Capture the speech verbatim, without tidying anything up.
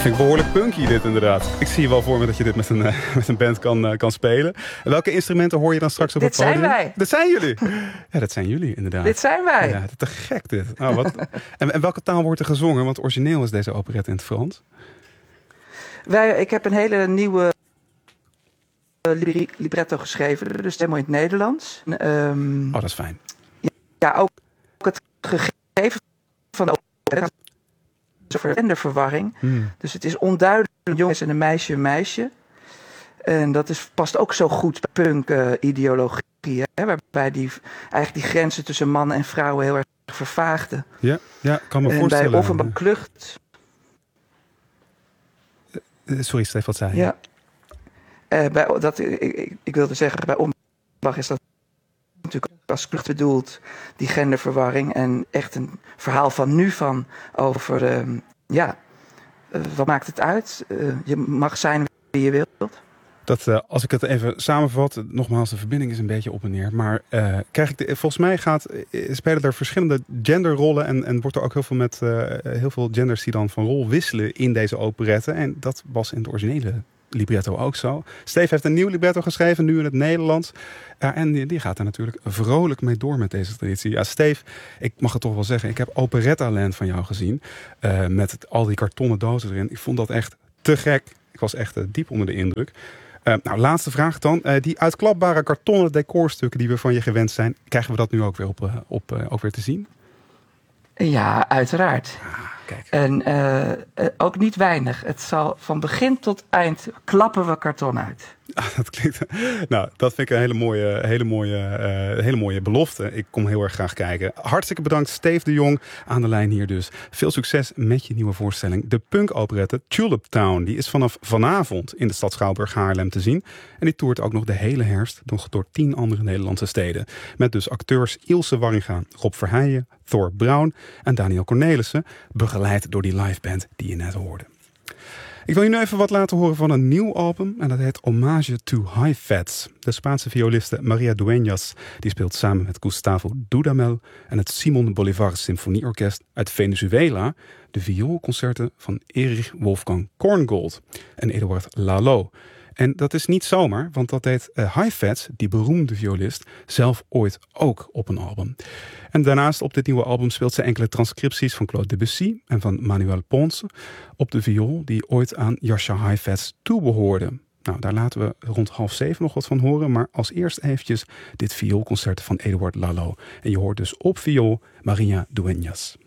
Vind ik behoorlijk punky dit inderdaad. Ik zie je wel voor me dat je dit met een, uh, met een band kan, uh, kan spelen. En welke instrumenten hoor je dan straks op dit het podium? Dit zijn wij. Dat zijn jullie. Ja, dat zijn jullie inderdaad. Dit zijn wij. Ja, te gek dit. Oh, wat... en, en welke taal wordt er gezongen? Want origineel is deze operette in het Frans. Wij, ik heb een hele nieuwe uh, libretto geschreven. Dus helemaal in het Nederlands. Um, oh, dat is fijn. Ja, ook het gegeven van de operette en de verwarring. Hmm. Dus het is onduidelijk een jongens en een meisje, een meisje. En dat is, past ook zo goed bij punk-ideologie. Uh, waarbij die, eigenlijk die grenzen tussen mannen en vrouwen heel erg vervaagden. Ja, ja, kan me en voorstellen. Bij Offenbach Klucht. Uh, sorry, Stef, wat zei je? Ja. Uh, bij, dat, ik, ik, ik wilde zeggen, bij Offenbach is dat natuurlijk als Klucht bedoeld, die genderverwarring. En echt een verhaal van nu van over, uh, ja, uh, wat maakt het uit? Uh, je mag zijn wie je wilt. Dat, uh, als ik het even samenvat, nogmaals, de verbinding is een beetje op en neer. Maar uh, krijg ik de, volgens mij gaat, spelen er verschillende genderrollen. En, en wordt er ook heel veel met uh, heel veel genders die dan van rol wisselen in deze operette. En dat was in het originele libretto ook zo. Steve heeft een nieuw libretto geschreven, nu in het Nederlands. Uh, en die, die gaat er natuurlijk vrolijk mee door met deze traditie. Ja, Steve, ik mag het toch wel zeggen, ik heb Operetta Land van jou gezien. Uh, met het, al die kartonnen dozen erin. Ik vond dat echt te gek. Ik was echt uh, diep onder de indruk. Uh, nou, laatste vraag dan. Uh, die uitklapbare kartonnen decorstukken die we van je gewend zijn, krijgen we dat nu ook weer, op, uh, op, uh, ook weer te zien? Ja, uiteraard. Ah, kijk. En uh, uh, ook niet weinig. Het zal van begin tot eind klappen we karton uit. Ah, dat klinkt. Nou, dat vind ik een hele mooie, hele mooie, uh, hele mooie belofte. Ik kom heel erg graag kijken. Hartstikke bedankt, Steve de Jong, aan de lijn hier dus. Veel succes met je nieuwe voorstelling. De punk-operette Tulip Town. Die is vanaf vanavond in de stad Schouwburg Haarlem te zien. En die toert ook nog de hele herfst nog door tien andere Nederlandse steden. Met dus acteurs Ilse Warringa, Rob Verheijen, Thor Braun en Daniel Cornelissen. Begeleid door die liveband die je net hoorde. Ik wil je nu even wat laten horen van een nieuw album. En dat heet Hommage to High Fats. De Spaanse violiste Maria Dueñas die speelt samen met Gustavo Dudamel en het Simon Bolivar Symfonieorkest uit Venezuela de vioolconcerten van Erich Wolfgang Korngold en Eduard Lalo. En dat is niet zomaar, want dat deed uh, High Fats, die beroemde violist, zelf ooit ook op een album. En daarnaast op dit nieuwe album speelt ze enkele transcripties van Claude Debussy en van Manuel Ponce op de viool die ooit aan Jascha High Fats toebehoorde. Nou, daar laten we rond half zeven nog wat van horen, maar als eerst eventjes dit vioolconcert van Eduard Lalo. En je hoort dus op viool Maria Dueñas.